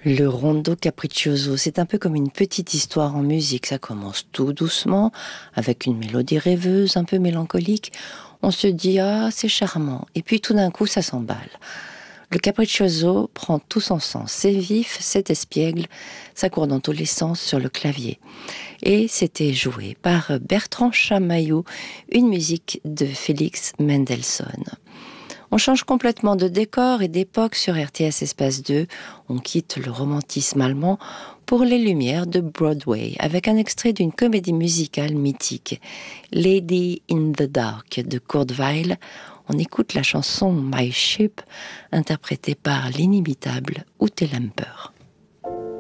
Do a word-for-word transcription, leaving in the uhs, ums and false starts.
Le rondo capriccioso, c'est un peu comme une petite histoire en musique. Ça commence tout doucement, avec une mélodie rêveuse, un peu mélancolique. On se dit « Ah, c'est charmant ». Et puis tout d'un coup, ça s'emballe. Le capriccioso prend tout son sens. C'est vif, c'est espiègle, ça court dans tous les sens sur le clavier. Et c'était joué par Bertrand Chamaillou, une musique de Félix Mendelssohn. On change complètement de décor et d'époque sur R T S Espace deux. On quitte le romantisme allemand pour les lumières de Broadway, avec un extrait d'une comédie musicale mythique, Lady in the Dark de Kurt Weill. On écoute la chanson My Ship, interprétée par l'inimitable Ute Lemper.